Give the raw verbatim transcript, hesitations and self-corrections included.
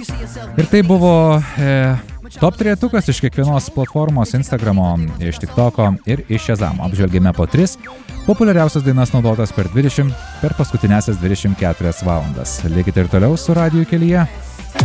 Ir tai buvo e, top trejetukas iš kiekvienos platformos, Instagramo, iš TikToko ir iš Shazamo. Apžvelgėme po tris populiariausias dainas naudotas per dvidešimt, per paskutinėsias dvidešimt keturias valandas. Likite ir toliau su Radiju kelyje.